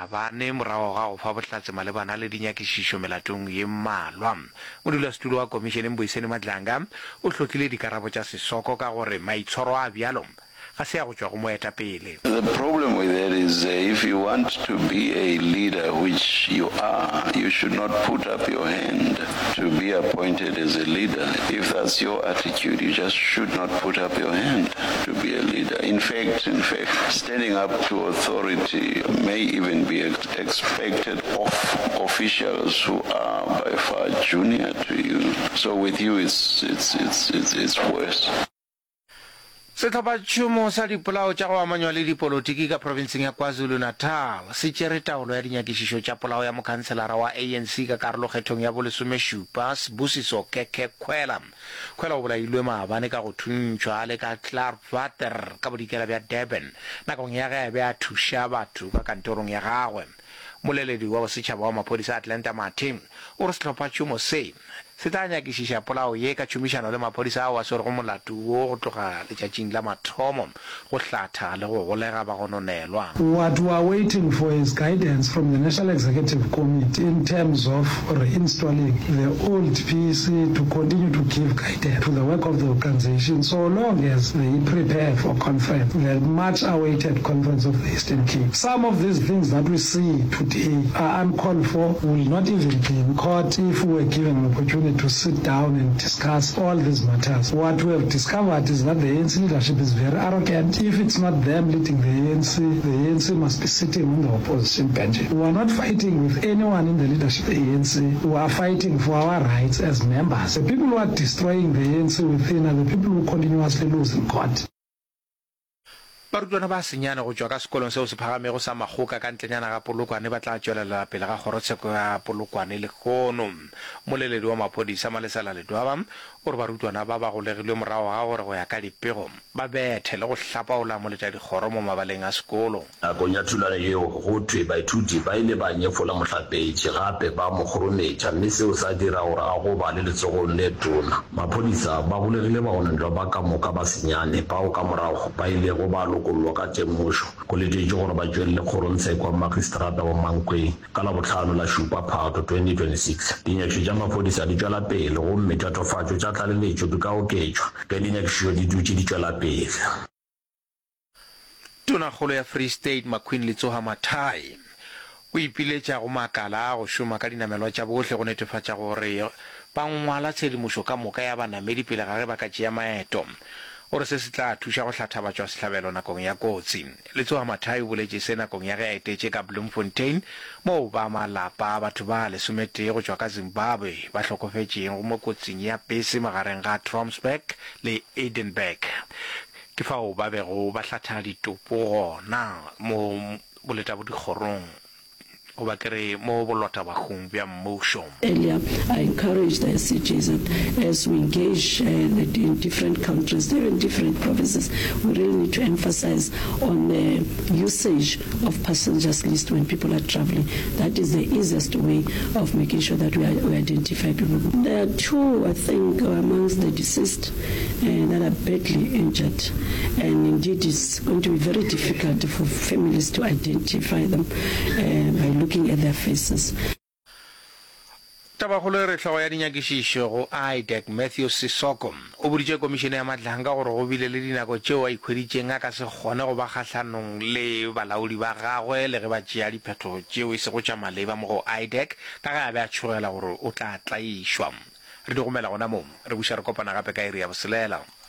maabane morago ga go fa botlatse malebana le dinyakišišo melatong ye mmalwa. Modulasetulo wa komišeneng Boiseni Madlanga o hlotlile dikarabo tša Sesoko ka gore maitshwaro a bjalo ga se ya go tšwa go moetapele. The problem with that is if you want to be a leader, which you are, you should not put up your hand to be appointed as a leader. If that's your attitude, you just should not put up your hand to be a leader. In fact, standing up to authority may even be expected of officials who are by far junior to you. So with you, it's worse. Setlhophatšhomo sa dipolao tša go amanywa le dipolotiki ka provinseng ya KwaZulu-Natal se tšere taolo ya dinyakišišo tša polao ya mokhanselara wa ANC ka karolokgethong ya bolesomešupa Sibusiso Keke-Khwela. Khwela o bolailwe maabane ka go thuntšhwa le ka Clarkwater ka bodikela bja Durban nakong ya ge be a thuša batho ka kantorong ya gagwe. Moleledi wa bosetšhaba wa maphodisa Atlanta Martin o re setlhophatšhomo se se tla nyakišiša polao ye ka tšhomišano le maphodisa ao a swere go molato wo go tloga letšatšing la mathomo go hlatha le go golega ba go nonelwa. What we are waiting for is guidance from the National Executive Committee in terms of reinstalling the old PEC to continue to give guidance to the work of the organization so long as they prepare for conference, the much awaited conference of the Eastern Cape. Some of these things that we see today are uncalled for, will not even be in court if we were given an opportunity to sit down and discuss all these matters. What we have discovered is that the ANC leadership is very arrogant. If it's not them leading the ANC must be sitting on the opposition bench. We are not fighting with anyone in the leadership of the ANC. We are fighting for our rights as members. The people who are destroying the ANC within are the people who continuously lose in court. Barutwana ba senyane go tšwa ka sekolong seo se phagamego sa Makgoka ka ntlenyana ga Polokwane ba tla tšwelela pele ga kgorotsheko ya Polokwane le Khono. Moleledi wa maphodisa Malesela Ledwaba o re barutwana ba ba golegilwe morago ga gore go ya ka dipego ba bethe le go hlapaola moletša dikgoro mo mabaleng a sekolo. Nakong ya thulano eo go thwe baithuti ba ile ba nyefola mohlapetši gape ba mo kgorometša mme seo sa dira gore a go ba le letsogong le tona. Maphodisa ba golegile bagonendwa ba ka moka ba senyane bao ka morago ba ile go ba lokolwa ka temošo go letšetše gore ba tšwelele kgorontsheko wa magistrata wa Mankweng ka la botlhano la Šupa Phato 2026. Dinyakišišo tša maphodisa di tšwela pele gomme tatofatšo tša tlaleletšo di ka oketšwa ge dinyakišišo di dutše di tšwela pele. Tonakgolo ya Free State McQueen Letsoha Mathai o ipiletša go makala a go šoma ka dinamelwa tša bohle go netefatša gore ba ngwala tshedimošo ka moka ya banamedi pele ga ge ba ka tšea maeto. Ore se se tla thuša go hlathabatšwa sehlabelo nakong ya kotsi. Letsoha Mathai o boletše se nakong ya ge a etetše ka Bloemfontein moo ba malapa batho ba 11 go tšwa ka Zimbabwe ba hlokofetšeng go mo kotsing ya bese magareng ga Tromsburg le Edinburgh. Ke fao ba bego ba hlatha ditopo gona mo boleta bo dikgorong go ba kere mo bolota bagong bja mmušo. Earlier, I encourage the SCGs that as we engage in different countries, in different provinces, we really need to emphasize on the usage of passengers list when people are traveling. That is the easiest way of making sure that we identify people. There are two, I think, amongst the deceased that are badly injured. And indeed, it's going to be very difficult for families to identify them by looking at their faces. Tabagolo re tlhogo ya dinyakišišo go IDEC Matthew Sisoko o boditše komišene ya Madlanga gore go bile le dinako tšeo a ikhweditšeng a ka se kgone go ba kgahlanong le balaodi ba gagwe le ge ba tšea diphetogo tšeo e se go tša maleba mo go IDEC ka ge a be a tšhogela gore o tla tlaišwa. Re di gomela gona mo re buša re kopana gape ka iri ya boselela.